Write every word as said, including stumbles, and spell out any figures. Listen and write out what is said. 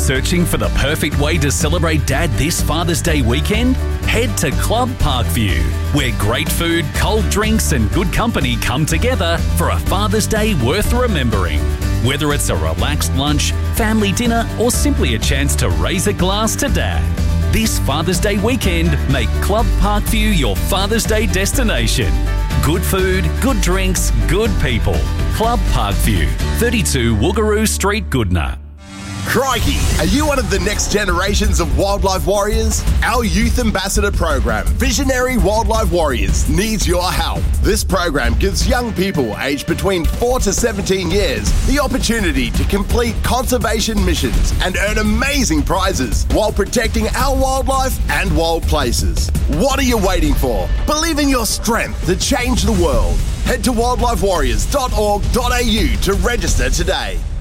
Searching for the perfect way to celebrate Dad this Father's Day weekend? Head to Club Parkview, where great food, cold drinks and good company come together for a Father's Day worth remembering. Whether it's a relaxed lunch, family dinner or simply a chance to raise a glass to Dad. This Father's Day weekend, make Club Parkview your Father's Day destination. Good food, good drinks, good people. Club Parkview, thirty-two Woogaroo Street, Goodna. Crikey! Are you one of the next generations of wildlife warriors? Our Youth Ambassador program, Visionary Wildlife Warriors, needs your help. This program gives young people aged between four to seventeen years the opportunity to complete conservation missions and earn amazing prizes while protecting our wildlife and wild places. What are you waiting for? Believe in your strength to change the world. Head to wildlife warriors dot org dot a u to register today.